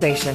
Station.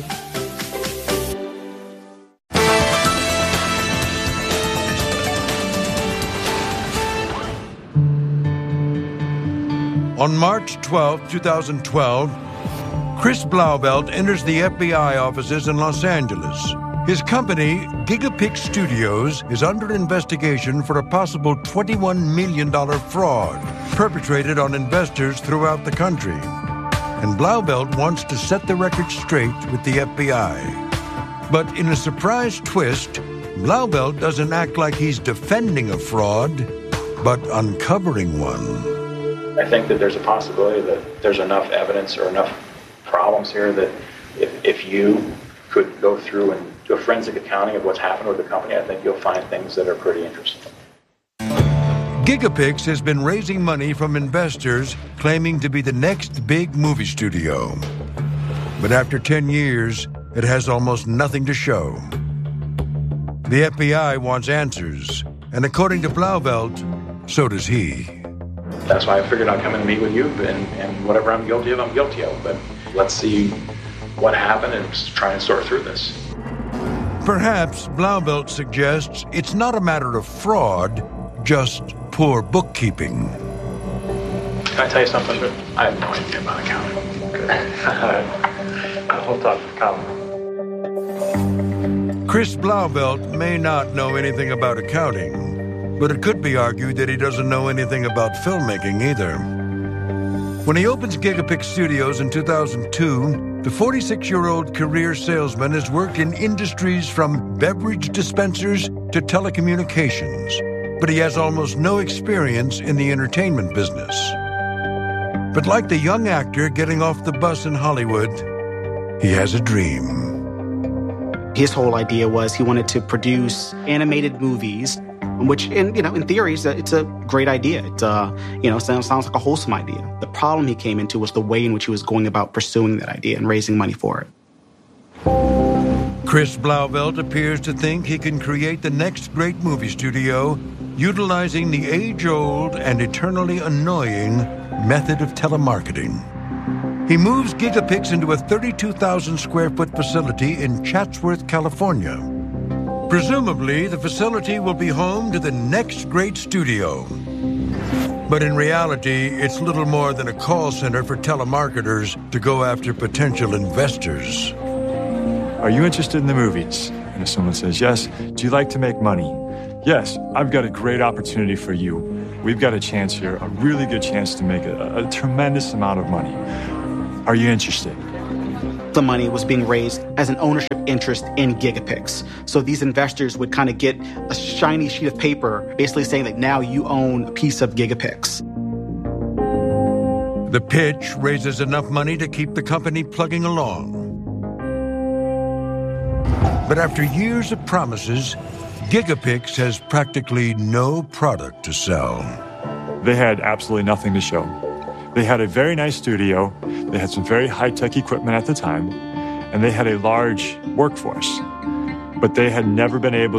On March 12, 2012, Chris Blauvelt enters the FBI offices in Los Angeles. His company, Gigapix Studios, is under investigation for a possible $21 million fraud perpetrated on investors throughout the country. And Blauvelt wants to set the record straight with the FBI. But in a surprise twist, Blauvelt doesn't act like he's defending a fraud, but uncovering one. I think that there's a possibility that there's enough evidence or enough problems here that if you could go through and do a forensic accounting of what's happened with the company, I think you'll find things that are pretty interesting. Gigapix has been raising money from investors claiming to be the next big movie studio. But after 10 years, it has almost nothing to show. The FBI wants answers, and according to Blauvelt, so does he. That's why I figured I'd come and meet with you, and whatever I'm guilty of, I'm guilty of. But let's see what happened and try and sort through this. Perhaps Blauvelt suggests it's not a matter of fraud, just poor bookkeeping. Can I tell you something? I have no idea about accounting. We'll talk to Colin. Chris Blauvelt may not know anything about accounting, but it could be argued that he doesn't know anything about filmmaking either. When he opens Gigapix Studios in 2002, the 46-year-old career salesman has worked in industries from beverage dispensers to telecommunications, but he has almost no experience in the entertainment business. But like the young actor getting off the bus in Hollywood, he has a dream. His whole idea was he wanted to produce animated movies, which, in theory, it's a great idea. It sounds like a wholesome idea. The problem he came into was the way in which he was going about pursuing that idea and raising money for it. Chris Blauvelt appears to think he can create the next great movie studio utilizing the age-old and eternally annoying method of telemarketing. He moves Gigapix into a 32,000-square-foot facility in Chatsworth, California. Presumably, the facility will be home to the next great studio. But in reality, it's little more than a call center for telemarketers to go after potential investors. Are you interested in the movies? And if someone says yes, do you like to make money? Yes, I've got a great opportunity for you. We've got a chance here, a really good chance to make a tremendous amount of money. Are you interested? The money was being raised as an ownership interest in Gigapix. So these investors would kind of get a shiny sheet of paper basically saying that now you own a piece of Gigapix. The pitch raises enough money to keep the company plugging along. But after years of promises, Gigapix has practically no product to sell. They had absolutely nothing to show. They had a very nice studio, they had some very high-tech equipment at the time, and they had a large workforce. But they had never been able